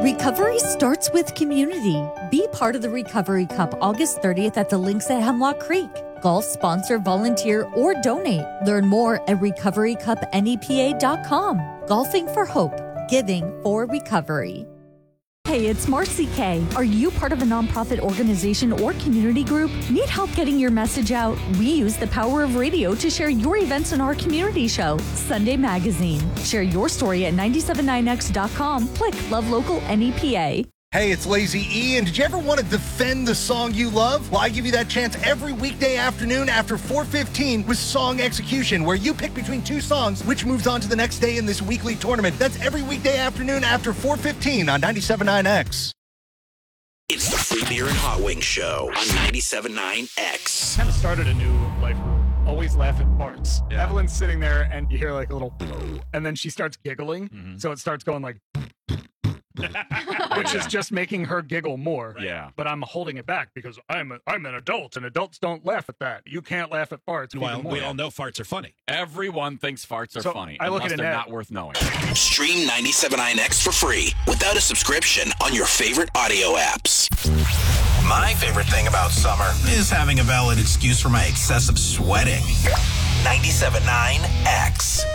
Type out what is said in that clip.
Recovery starts with community. Be part of the Recovery Cup August 30th at the links at Hemlock Creek. Golf, sponsor, volunteer, or donate. Learn more at recoverycupnepa.com. Golfing for hope. Giving for recovery. Hey, it's Marcy K. Are you part of a nonprofit organization or community group? Need help getting your message out? We use the power of radio to share your events in our community show, Sunday Magazine. Share your story at 979x.com. Click Love Local NEPA. Hey, it's Lazy E, and did you ever want to defend the song you love? Well, I give you that chance every weekday afternoon after 4:15 with Song Execution, where you pick between two songs, which moves on to the next day in this weekly tournament. That's every weekday afternoon after 4:15 on 97.9X. It's the Free Beer and Hot Wings Show on 97.9X. Kind of started a new life rule. Always laugh at parts. Yeah. Evelyn's sitting there, and you hear like a little, and then she starts giggling, so it starts going like... which is just making her giggle more. Yeah. But I'm holding it back because I'm an adult, and adults don't laugh at that. You can't laugh at farts. Well, we all know farts are funny. Everyone thinks farts are funny. I look at it they're not worth knowing. Stream 97.9X for free without a subscription on your favorite audio apps. My favorite thing about summer is having a valid excuse for my excessive sweating. 97.9X.